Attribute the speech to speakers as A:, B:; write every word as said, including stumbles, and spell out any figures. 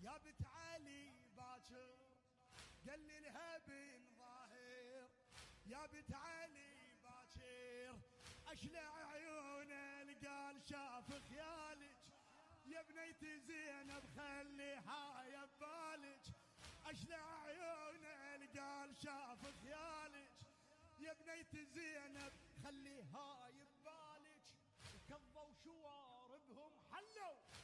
A: يا بنت علي باكر قال لي الهبن ظاهر، يا بنت علي باكر اشلع عيونه قال شاف خيالك، يا بنيتي زينب خليها يا ببالك، اشلع عيونه قال شاف خيالك، يا بنيتي زينب خليها يبالك. وكضوا شواربهم حلوا